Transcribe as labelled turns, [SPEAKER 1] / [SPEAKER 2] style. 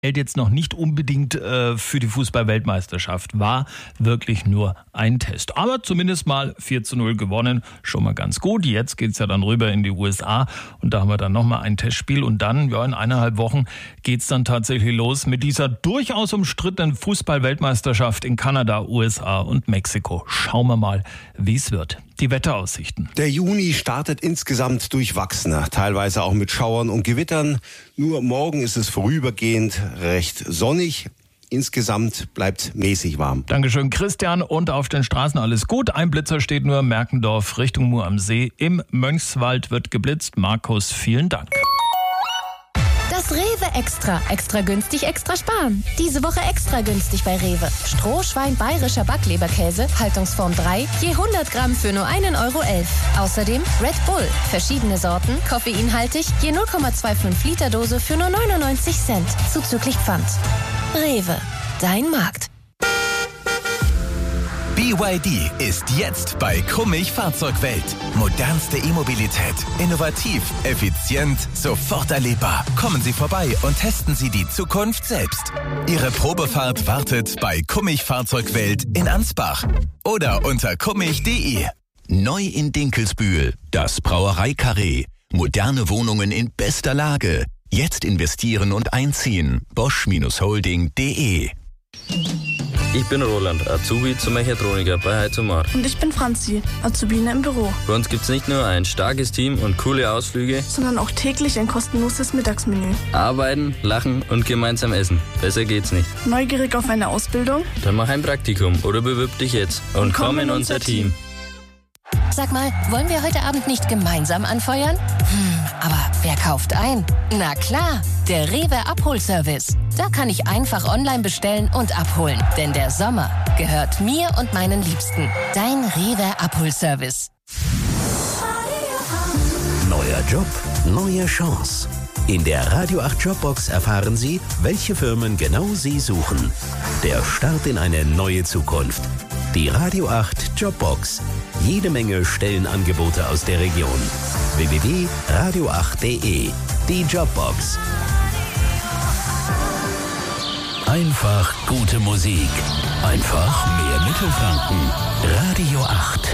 [SPEAKER 1] Jetzt noch nicht unbedingt für die Fußball-Weltmeisterschaft, war wirklich nur ein Test. Aber zumindest mal 4:0 gewonnen, schon mal ganz gut. Jetzt geht's ja dann rüber in die USA und da haben wir dann nochmal ein Testspiel und dann, ja, in 1,5 Wochen geht's dann tatsächlich los mit dieser durchaus umstrittenen Fußball-Weltmeisterschaft in Kanada, USA und Mexiko. Schauen wir mal, wie es wird. Die Wetteraussichten.
[SPEAKER 2] Der Juni startet insgesamt durchwachsener, teilweise auch mit Schauern und Gewittern. Nur morgen ist es vorübergehend recht sonnig. Insgesamt bleibt mäßig warm.
[SPEAKER 1] Dankeschön, Christian. Und auf den Straßen alles gut. Ein Blitzer steht nur Merkendorf Richtung Mur am See. Im Mönchswald wird geblitzt. Markus, vielen Dank.
[SPEAKER 3] Das Rewe Extra. Extra günstig, extra sparen. Diese Woche extra günstig bei Rewe. Strohschwein bayerischer Backleberkäse, Haltungsform 3, je 100 Gramm für nur 1,11 €. Außerdem Red Bull. Verschiedene Sorten, koffeinhaltig, je 0,25 Liter Dose für nur 99 Cent. Zuzüglich Pfand. Rewe. Dein Markt.
[SPEAKER 4] BYD ist jetzt bei Kummich Fahrzeugwelt. Modernste E-Mobilität. Innovativ, effizient, sofort erlebbar. Kommen Sie vorbei und testen Sie die Zukunft selbst. Ihre Probefahrt wartet bei Kummich Fahrzeugwelt in Ansbach oder unter kummich.de. Neu in Dinkelsbühl, das Brauerei-Carré. Moderne Wohnungen in bester Lage. Jetzt investieren und einziehen. Bosch-Holding.de.
[SPEAKER 5] Ich bin Roland, Azubi zum Mechatroniker bei Heizumar.
[SPEAKER 6] Und ich bin Franzi, Azubine im Büro.
[SPEAKER 5] Bei uns gibt's nicht nur ein starkes Team und coole Ausflüge,
[SPEAKER 6] sondern auch täglich ein kostenloses Mittagsmenü.
[SPEAKER 5] Arbeiten, lachen und gemeinsam essen. Besser geht's nicht.
[SPEAKER 6] Neugierig auf eine Ausbildung?
[SPEAKER 5] Dann mach ein Praktikum oder bewirb dich jetzt und komm in unser Team.
[SPEAKER 3] Sag mal, wollen wir heute Abend nicht gemeinsam anfeuern? Aber wer kauft ein? Na klar, der Rewe Abholservice. Da kann ich einfach online bestellen und abholen. Denn der Sommer gehört mir und meinen Liebsten. Dein Rewe Abholservice.
[SPEAKER 7] Neuer Job, neue Chance. In der Radio 8 Jobbox erfahren Sie, welche Firmen genau Sie suchen. Der Start in eine neue Zukunft. Die Radio 8 Jobbox. Jede Menge Stellenangebote aus der Region. www.radio8.de. Die Jobbox. Einfach gute Musik. Einfach mehr Mittelfranken. Radio 8.